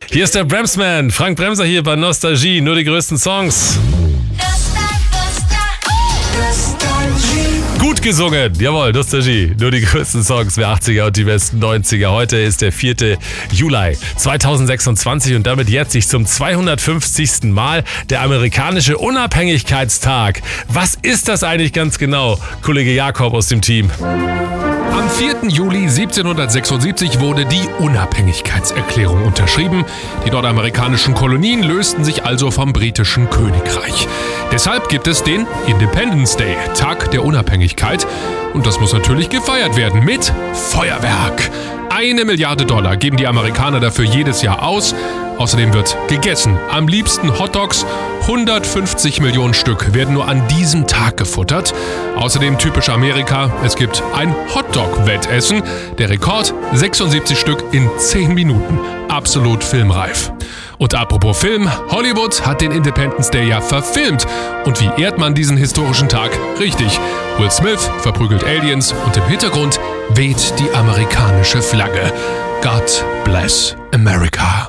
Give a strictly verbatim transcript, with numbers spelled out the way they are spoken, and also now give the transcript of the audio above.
Hier ist der Bremsman, Frank Bremser hier bei Nostalgie, nur die größten Songs. Gut gesungen, jawohl, Nostalgie, nur die größten Songs der achtziger und die besten neunziger. Heute ist der vierte Juli zweitausendsechsundzwanzig und damit jährt sich zum zweihundertfünfzigsten Mal der amerikanische Unabhängigkeitstag. Was ist das eigentlich ganz genau, Kollege Jakob aus dem Team? Am vierten Juli siebzehnhundertsechsundsiebzig wurde die Unabhängigkeitserklärung unterschrieben. Die nordamerikanischen Kolonien lösten sich also vom britischen Königreich. Deshalb gibt es den Independence Day, Tag der Unabhängigkeit. Und das muss natürlich gefeiert werden mit Feuerwerk. Eine Milliarde Dollar geben die Amerikaner dafür jedes Jahr aus. Außerdem wird gegessen. Am liebsten Hotdogs. hundertfünfzig Millionen Stück werden nur an diesem Tag gefuttert. Außerdem typisch Amerika, es gibt ein Hotdog-Wettessen. Der Rekord sechsundsiebzig Stück in zehn Minuten. Absolut filmreif. Und apropos Film, Hollywood hat den Independence Day ja verfilmt. Und wie ehrt man diesen historischen Tag? Richtig, Will Smith verprügelt Aliens und im Hintergrund weht die amerikanische Flagge. God bless America.